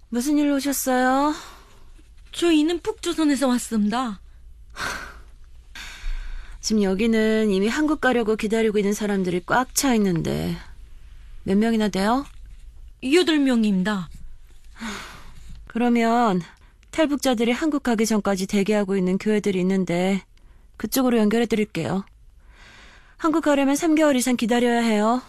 무슨 일로 오셨어요? 저희는 북조선에서 왔습니다. 지금 여기는 이미 한국 가려고 기다리고 있는 사람들이 꽉 차 있는데 몇 명이나 돼요? 8명입니다. 그러면 탈북자들이 한국 가기 전까지 대기하고 있는 교회들이 있는데 그쪽으로 연결해 드릴게요. 한국 가려면 3개월 이상 기다려야 해요.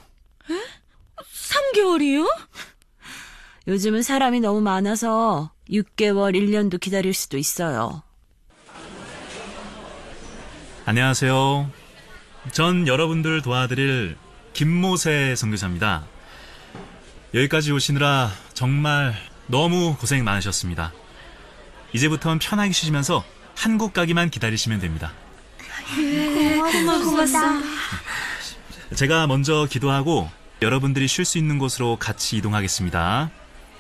3개월이요? 요즘은 사람이 너무 많아서 6개월, 1년도 기다릴 수도 있어요. 안녕하세요. 전 여러분들 도와드릴 김모세 선교사입니다. 여기까지 오시느라 정말 너무 고생 많으셨습니다. 이제부터는 편하게 쉬시면서 한국 가기만 기다리시면 됩니다. 고맙습니다. 제가 먼저 기도하고 여러분들이 쉴 수 있는 곳으로 같이 이동하겠습니다.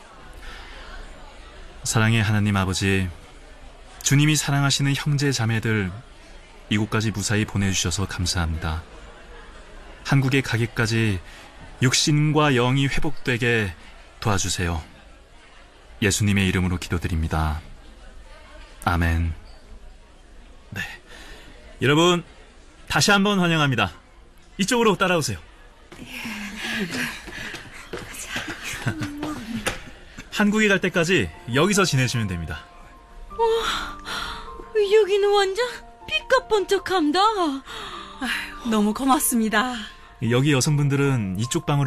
사랑의 하나님 아버지, 주님이 사랑하시는 형제 자매들 이곳까지 무사히 보내주셔서 감사합니다. 한국에 가기까지 육신과 영이 회복되게 도와주세요. 예수님의 이름으로 기도드립니다. 아멘. 네, 여러분 다시 한번 환영합니다. 이쪽으로 따라오세요. 한국에 갈 때까지 여기서 지내시면 됩니다. 여기는 완전 삐까뻔쩍합니다. 너무 고맙습니다. 여기 여성분들은 이쪽 방으로